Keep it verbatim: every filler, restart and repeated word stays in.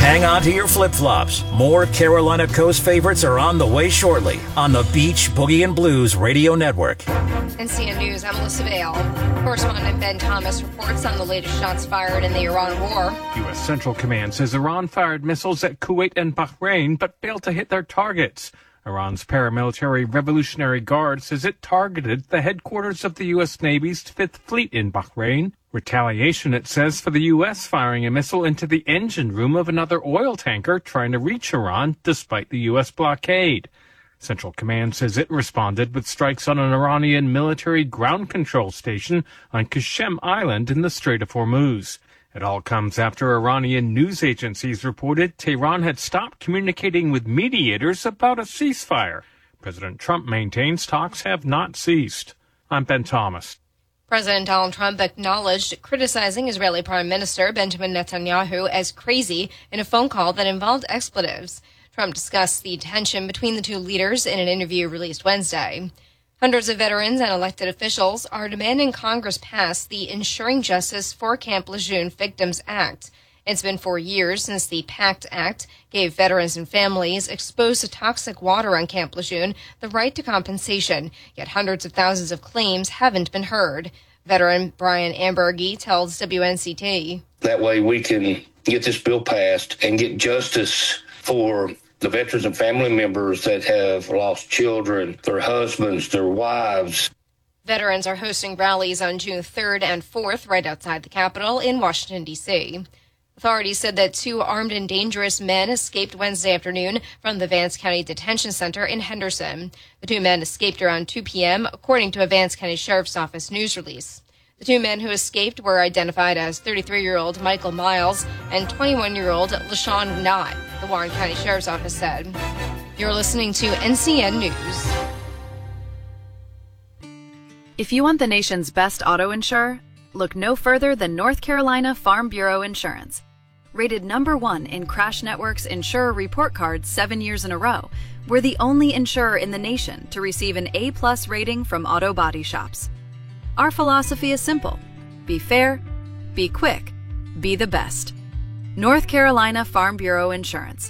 Hang on to your flip-flops. More Carolina Coast favorites are on the way shortly on the Beach Boogie and Blues Radio Network. N C N News, I'm Melissa Vale. Correspondent Ben Thomas reports on the latest shots fired in the Iran war. U S. Central Command says Iran fired missiles at Kuwait and Bahrain, but failed to hit their targets. Iran's paramilitary Revolutionary Guard says it targeted the headquarters of the U S. Navy's Fifth Fleet in Bahrain. Retaliation, it says, for the U S firing a missile into the engine room of another oil tanker trying to reach Iran despite the U S blockade. Central Command says it responded with strikes on an Iranian military ground control station on Qashem Island in the Strait of Hormuz. It all comes after Iranian news agencies reported Tehran had stopped communicating with mediators about a ceasefire. President Trump maintains talks have not ceased. I'm Ben Thomas. President Donald Trump acknowledged criticizing Israeli Prime Minister Benjamin Netanyahu as crazy in a phone call that involved expletives. Trump discussed the tension between the two leaders in an interview released Wednesday. Hundreds of veterans and elected officials are demanding Congress pass the Ensuring Justice for Camp Lejeune Victims Act. It's been four years since the PACT Act gave veterans and families exposed to toxic water on Camp Lejeune the right to compensation, yet hundreds of thousands of claims haven't been heard. Veteran Brian Ambergy tells W N C T. That way we can get this bill passed and get justice for the veterans and family members that have lost children, their husbands, their wives. Veterans are hosting rallies on June third and fourth right outside the Capitol in Washington, D C Authorities said that two armed and dangerous men escaped Wednesday afternoon from the Vance County Detention Center in Henderson. The two men escaped around two p.m., according to a Vance County Sheriff's Office news release. The two men who escaped were identified as thirty-three-year-old Michael Miles and twenty-one-year-old LaShawn Knott, the Warren County Sheriff's Office said. You're listening to N C N News. If you want the nation's best auto insurer, look no further than North Carolina Farm Bureau Insurance. Rated number one in Crash Network's Insurer Report Card seven years in a row, we're the only insurer in the nation to receive an A-plus rating from auto body shops. Our philosophy is simple. Be fair, be quick, be the best. North Carolina Farm Bureau Insurance.